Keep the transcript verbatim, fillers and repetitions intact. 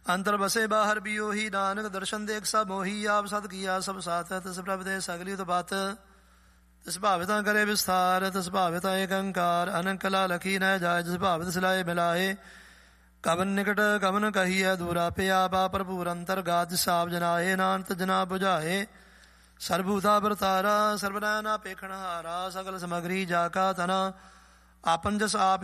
ਅੰਤਰ ਬਸੇ ਬਾਹਰ ਵੀ ਉਹੀ, ਨਾਨਕ ਦਰਸ਼ਨ ਦੇਖ ਸਭ ਮੋਹੀ। ਆਪ ਸਤ ਕੀਆ ਸਭ ਸਾਥ, ਤਿਸ ਪ੍ਰਭ ਦੇ ਸਗਲੀ ਉਤਪਾਤ। ਤਿਸ ਭਾਵਿਤਾ ਕਰੇ ਵਿਸਥਾਰ, ਤਿਸ ਭਾਵਿਤਾ ਏਕ ਅੰਕਾਰ। ਅਨੰਤ ਕਲਾ ਲਖੀ ਨ ਜਾਏ, ਜਿਸ ਭਾਵਿਤ ਸਿਲਾਏ ਮਿਲਾਏ। ਕਵਨ ਨਿਕਟ ਕਵਨ ਕਹੀਐ ਦੂਰਾ, ਪਿਆ ਆਪਾ ਭਰਪੂਰ ਅੰਤਰ ਗਾਤ। ਜਿਸ ਆਪ ਜਨਾਏ ਨਾਨਕ ਜਨਾ ਬੁਝਾਏ। ਸਰਬੂਤਾ ਵਰਤਾਰਾ ਸਰਬਨੈ ਨਾ ਪੇਖਣ ਹਾਰਾ, ਸਗਲ ਸਮਗਰੀ ਜਾ ਕਾ ਤਨਾ। ਆਪਨ ਜਸ ਆਪ